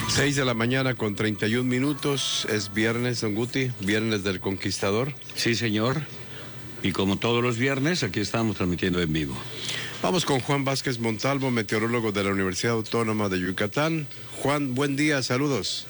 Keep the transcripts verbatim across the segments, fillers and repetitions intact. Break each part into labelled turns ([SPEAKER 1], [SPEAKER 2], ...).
[SPEAKER 1] Seis de la mañana con treinta y un minutos, es viernes, don Guti, viernes del Conquistador.
[SPEAKER 2] Sí, señor, y como todos los viernes, aquí estamos transmitiendo en vivo.
[SPEAKER 1] Vamos con Juan Vázquez Montalvo, meteorólogo de la Universidad Autónoma de Yucatán. Juan, buen día, saludos.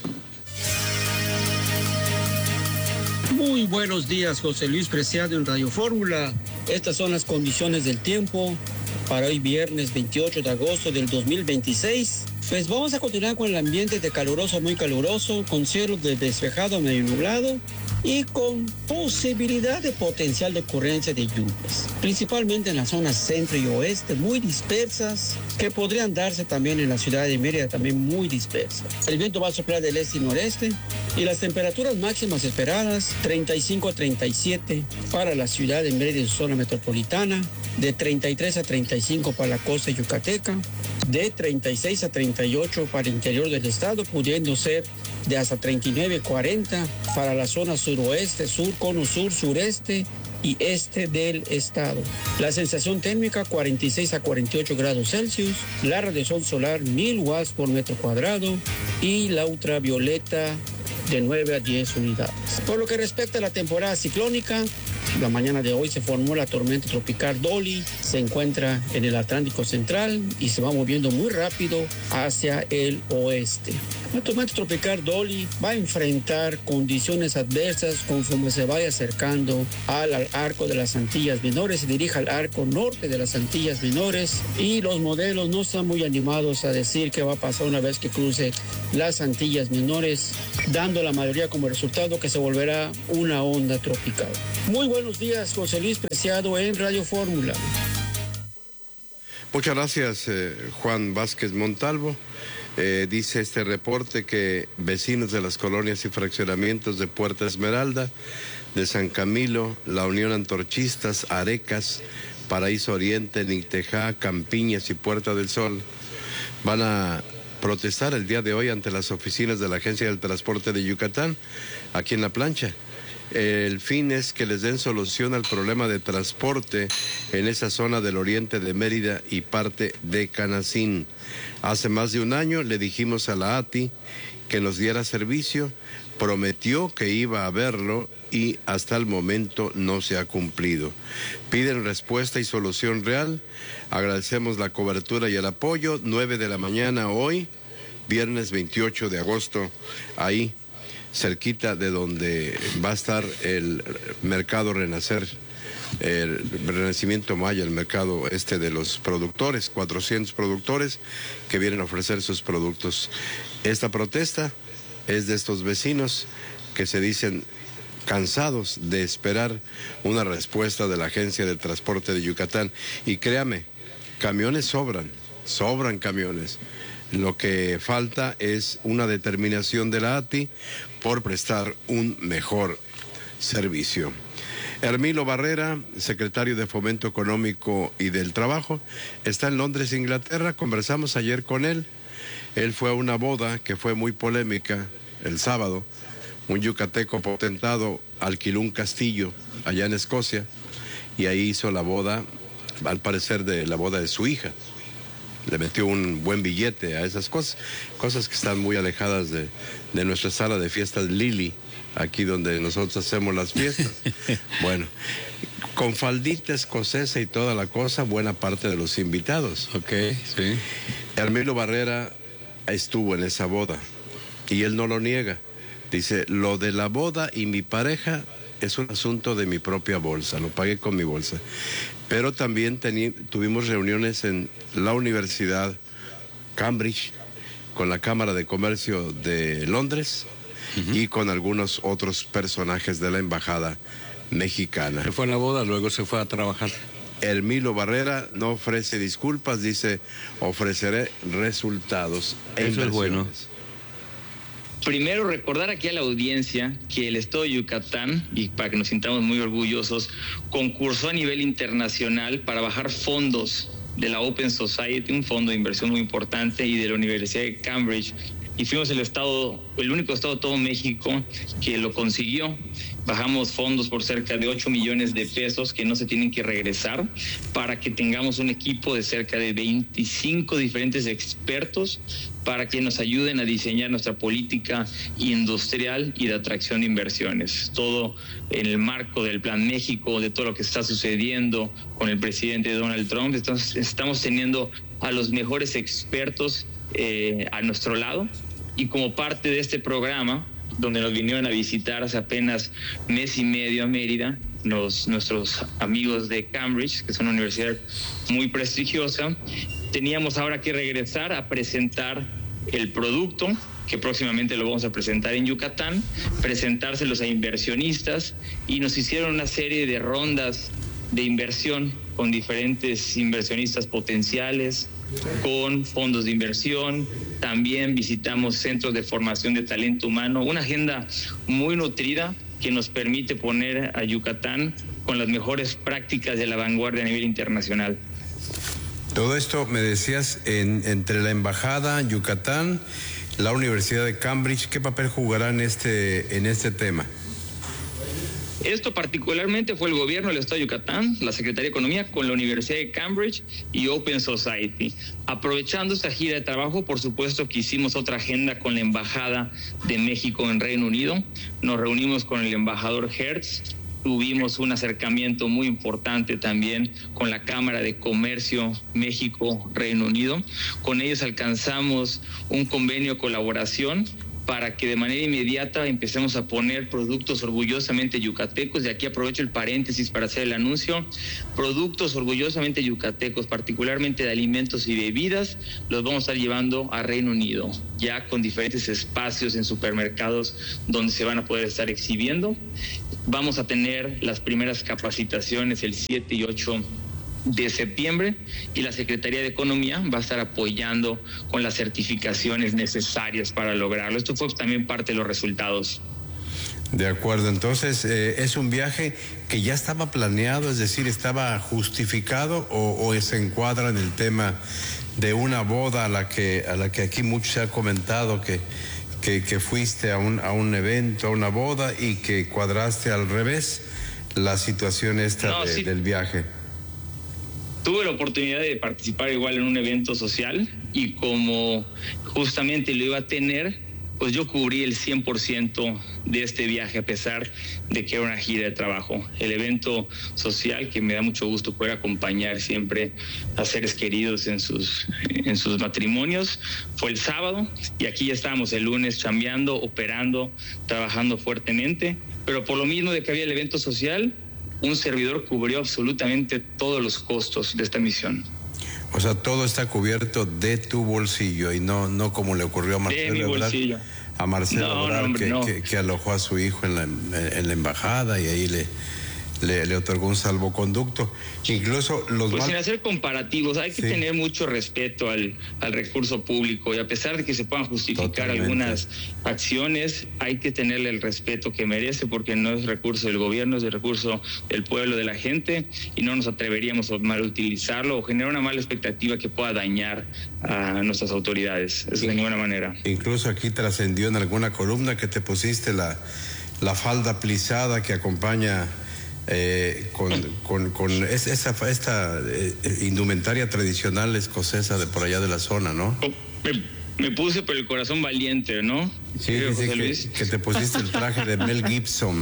[SPEAKER 3] Muy buenos días, José Luis Preciado en Radio Fórmula. Estas son las condiciones del tiempo para hoy viernes veintiocho de agosto del dos mil veintiséis. Pues vamos a continuar con el ambiente de caluroso, muy caluroso, con cielo de despejado, medio nublado y con posibilidad de potencial de ocurrencia de lluvias, principalmente en la zona centro y oeste, muy dispersas, que podrían darse también en la ciudad de Mérida, también muy dispersas. El viento va a soplar del este y noreste y las temperaturas máximas esperadas, treinta y cinco a treinta y siete para la ciudad de Mérida y su zona metropolitana, de treinta y tres a treinta y cinco para la costa yucateca, de treinta y seis a treinta y ocho para el interior del estado, pudiendo ser de hasta treinta y nueve a cuarenta para la zona suroeste, sur, cono sur, sureste y este del estado. La sensación térmica cuarenta y seis a cuarenta y ocho grados Celsius, la radiación solar mil watts por metro cuadrado y la ultravioleta de nueve a diez unidades. Por lo que respecta a la temporada ciclónica, la mañana de hoy se formó la tormenta tropical Dolly, se encuentra en el Atlántico Central y se va moviendo muy rápido hacia el oeste. La tormenta tropical Dolly va a enfrentar condiciones adversas conforme se vaya acercando al, al arco de las Antillas Menores, se dirige al arco norte de las Antillas Menores y los modelos no están muy animados a decir qué va a pasar una vez que cruce las Antillas Menores, dando la mayoría como resultado que se volverá una onda tropical. Muy buenos días, José Luis Preciado en Radio Fórmula.
[SPEAKER 1] Muchas gracias, eh, Juan Vázquez Montalvo. Eh, dice este reporte que vecinos de las colonias y fraccionamientos de Puerta Esmeralda, de San Camilo, La Unión Antorchistas, Arecas, Paraíso Oriente, Nictejá, Campiñas y Puerta del Sol van a protestar el día de hoy ante las oficinas de la Agencia del Transporte de Yucatán, aquí en La Plancha. El fin es que les den solución al problema de transporte en esa zona del oriente de Mérida y parte de Canacín. Hace más de un año le dijimos a la A T I que nos diera servicio, prometió que iba a verlo y hasta el momento no se ha cumplido. Piden respuesta y solución real. Agradecemos la cobertura y el apoyo. nueve de la mañana hoy, viernes veintiocho de agosto, ahí cerquita de donde va a estar el mercado Renacer, el Renacimiento Maya, el mercado este de los productores, cuatrocientos productores que vienen a ofrecer sus productos. Esta protesta es de estos vecinos que se dicen cansados de esperar una respuesta de la Agencia de Transporte de Yucatán. Y créame, camiones sobran, sobran camiones. Lo que falta es una determinación de la A T I por prestar un mejor servicio. Hermilo Barrera, secretario de Fomento Económico y del Trabajo, está en Londres, Inglaterra. Conversamos ayer con él. Él fue a una boda que fue muy polémica el sábado. Un yucateco potentado alquiló un castillo allá en Escocia y ahí hizo la boda, al parecer de la boda de su hija. Le metió un buen billete a esas cosas, cosas que están muy alejadas de, de nuestra sala de fiestas Lili, aquí donde nosotros hacemos las fiestas. Bueno, con faldita escocesa y toda la cosa, buena parte de los invitados.
[SPEAKER 2] Ok, sí.
[SPEAKER 1] Hermilo Barrera estuvo en esa boda y él no lo niega. Dice, lo de la boda y mi pareja es un asunto de mi propia bolsa, lo pagué con mi bolsa. Pero también tení, tuvimos reuniones en la Universidad Cambridge, con la Cámara de Comercio de Londres uh-huh. y con algunos otros personajes de la Embajada Mexicana.
[SPEAKER 2] Se fue a la boda, luego se fue a trabajar.
[SPEAKER 1] Hermilo Barrera no ofrece disculpas, dice, ofreceré resultados e
[SPEAKER 2] Eso es bueno.
[SPEAKER 4] Primero, recordar aquí a la audiencia que el Estado de Yucatán, y para que nos sintamos muy orgullosos, concursó a nivel internacional para bajar fondos de la Open Society, un fondo de inversión muy importante, y de la Universidad de Cambridge, y fuimos el estado, el único estado de todo México que lo consiguió. Bajamos fondos por cerca de ocho millones de pesos que no se tienen que regresar para que tengamos un equipo de cerca de veinticinco diferentes expertos para que nos ayuden a diseñar nuestra política industrial y de atracción de inversiones. Todo en el marco del Plan México, de todo lo que está sucediendo con el presidente Donald Trump. Entonces, estamos teniendo a los mejores expertos eh, a nuestro lado, y como parte de este programa, donde nos vinieron a visitar hace apenas mes y medio a Mérida, Nos, nuestros amigos de Cambridge, que es una universidad muy prestigiosa, teníamos ahora que regresar a presentar el producto, que próximamente lo vamos a presentar en Yucatán, presentárselos a inversionistas, y nos hicieron una serie de rondas de inversión con diferentes inversionistas potenciales, con fondos de inversión. También visitamos centros de formación de talento humano, una agenda muy nutrida que nos permite poner a Yucatán con las mejores prácticas de la vanguardia a nivel internacional.
[SPEAKER 1] Todo esto, me decías, en, entre la Embajada, Yucatán, la Universidad de Cambridge, ¿qué papel jugará en este, en este tema?
[SPEAKER 4] Esto particularmente fue el gobierno del Estado de Yucatán, la Secretaría de Economía, con la Universidad de Cambridge y Open Society. Aprovechando esta gira de trabajo, por supuesto que hicimos otra agenda con la Embajada de México en Reino Unido. Nos reunimos con el embajador Hertz, tuvimos un acercamiento muy importante también con la Cámara de Comercio México-Reino Unido. Con ellos alcanzamos un convenio de colaboración para que de manera inmediata empecemos a poner productos orgullosamente yucatecos. De aquí aprovecho el paréntesis para hacer el anuncio. Productos orgullosamente yucatecos, particularmente de alimentos y bebidas, los vamos a estar llevando a Reino Unido, ya con diferentes espacios en supermercados donde se van a poder estar exhibiendo. Vamos a tener las primeras capacitaciones el siete y ocho de septiembre, y la Secretaría de Economía va a estar apoyando con las certificaciones necesarias para lograrlo. Esto fue también parte de los resultados.
[SPEAKER 1] De acuerdo, entonces eh, es un viaje que ya estaba planeado, es decir, estaba justificado, o, o se encuadra en el tema de una boda a la que a la que aquí mucho se ha comentado que que, que fuiste a un a un evento, a una boda, y que cuadraste al revés la situación esta
[SPEAKER 4] no,
[SPEAKER 1] de,
[SPEAKER 4] sí.
[SPEAKER 1] del viaje.
[SPEAKER 4] Tuve la oportunidad de participar igual en un evento social, y como justamente lo iba a tener, pues yo cubrí el cien por ciento de este viaje, a pesar de que era una gira de trabajo. El evento social, que me da mucho gusto poder acompañar siempre a seres queridos en sus, en sus matrimonios, fue el sábado, y aquí ya estábamos el lunes chambeando, operando, trabajando fuertemente, pero por lo mismo de que había el evento social, un servidor cubrió absolutamente todos los costos de esta misión.
[SPEAKER 1] O sea, todo está cubierto de tu bolsillo, y no no como le ocurrió a Marcelo
[SPEAKER 4] de mi bolsillo.
[SPEAKER 1] Ebrard, a Marcelo
[SPEAKER 4] no,
[SPEAKER 1] Ebrard,
[SPEAKER 4] no, hombre,
[SPEAKER 1] que,
[SPEAKER 4] no.
[SPEAKER 1] que, que alojó a su hijo en la, en la embajada, y ahí le, le, le otorgó un salvoconducto. Incluso los
[SPEAKER 4] Pues
[SPEAKER 1] mal...
[SPEAKER 4] sin hacer comparativos, hay que
[SPEAKER 1] sí.
[SPEAKER 4] tener mucho respeto al, al recurso público, y a pesar de que se puedan justificar
[SPEAKER 1] Totalmente.
[SPEAKER 4] algunas acciones, hay que tenerle el respeto que merece, porque no es recurso del gobierno, es el recurso del pueblo, de la gente, y no nos atreveríamos a mal utilizarlo o generar una mala expectativa que pueda dañar a nuestras autoridades. Eso de ninguna manera.
[SPEAKER 1] Incluso aquí trascendió en alguna columna que te pusiste la, la falda plisada que acompaña eh, con, con, con es, esa, esta eh, indumentaria tradicional escocesa de por allá de la zona, ¿no?
[SPEAKER 4] Me, me puse por el corazón valiente, ¿no?
[SPEAKER 1] Sí,
[SPEAKER 4] Creo,
[SPEAKER 1] dice
[SPEAKER 4] José
[SPEAKER 1] que,
[SPEAKER 4] Luis.
[SPEAKER 1] que te pusiste el traje de Mel Gibson.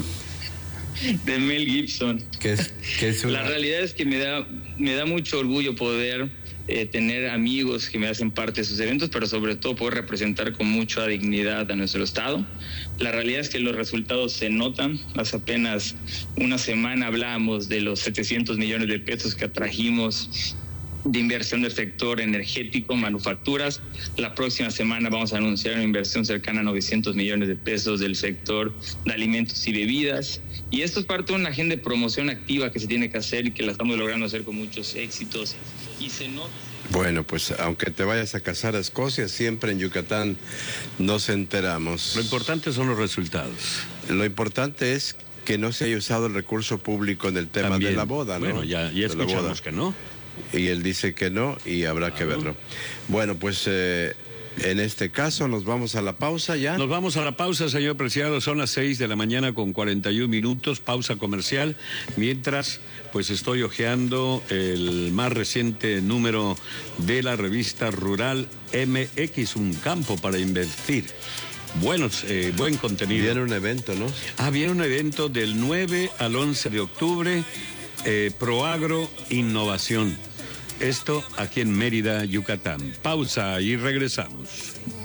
[SPEAKER 4] De Mel Gibson.
[SPEAKER 1] Que es, que es una...
[SPEAKER 4] La realidad es que me da, me da mucho orgullo poder eh, tener amigos que me hacen parte de sus eventos, pero sobre todo poder representar con mucha dignidad a nuestro estado. La realidad es que los resultados se notan. Hace apenas una semana hablábamos de los setecientos millones de pesos que atrajimos de inversión del sector energético, manufacturas. La próxima semana vamos a anunciar una inversión cercana a novecientos millones de pesos del sector de alimentos y bebidas. Y esto es parte de una agenda de promoción activa que se tiene que hacer y que la estamos logrando hacer con muchos éxitos. Y se nota.
[SPEAKER 1] Bueno, pues aunque te vayas a casar a Escocia, siempre en Yucatán nos enteramos.
[SPEAKER 2] Lo importante son los resultados.
[SPEAKER 1] Lo importante es que no se haya usado el recurso público en el tema
[SPEAKER 2] También,
[SPEAKER 1] de la boda, ¿no?
[SPEAKER 2] Bueno, ya, ya escuchamos que no.
[SPEAKER 1] Y él dice que no, y habrá claro. que verlo. Bueno, pues eh, En este caso nos vamos a la pausa ya.
[SPEAKER 2] Nos vamos a la pausa, señor Preciado. Son las seis de la mañana con cuarenta y un minutos, pausa comercial. Mientras, pues estoy hojeando el más reciente número de la revista Rural M X, un campo para invertir. Buenos, eh, buen contenido.
[SPEAKER 1] Viene un evento, ¿no?
[SPEAKER 2] Ah, viene un evento del nueve al once de octubre, eh, Proagro Innovación. Esto aquí en Mérida, Yucatán. Pausa y regresamos.